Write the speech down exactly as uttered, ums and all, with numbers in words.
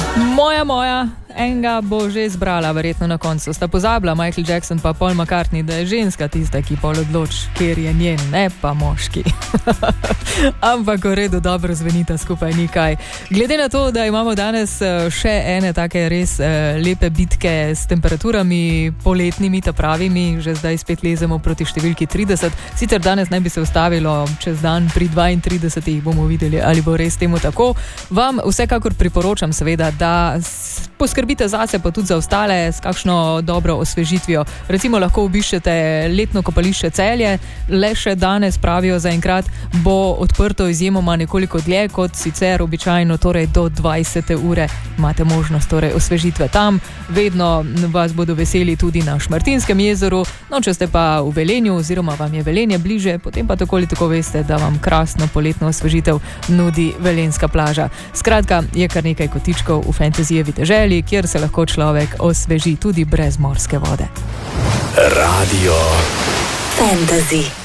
Moja, moja, enega bo že izbrala, verjetno na koncu. Sta pozabila Michael Jackson pa Paul McCartney, da je ženska tista, ki pol odloči, ker je njen, ne pa moški. Ampak v redu, dobro zvenita skupaj, ni kaj. Glede na to, da imamo danes še ene take res lepe bitke s temperaturami poletnimi, ta pravimi, že zdaj spet lezemo proti številki trideset. Sicer danes naj bi se ustavilo čez dan pri dvaintridesetih, bomo videli, ali bo res temu tako. Vam vsekakor priporočam seveda, da poskrbite zase, pa tudi za ostale s kakšno dobro osvežitvijo. Recimo lahko obiščete letno kopališče Celje, le še danes pravijo zaenkrat bo odprto izjemoma nekoliko dlje kot sicer običajno, torej do dvajsete ure imate možnost torej osvežitve tam. Vedno vas bodo veseli tudi na Šmartinskem jezeru, no če ste pa v Velenju oziroma vam je Velenje bliže, potem pa tako ali tako veste, da vam krasno poletno osvežitev nudi Velenjska plaža. Skratka, je kar nekaj kotičkov v fantazijevi deželi, kjer se lahko človek osveži tudi brez morske vode. Radio Fantasy.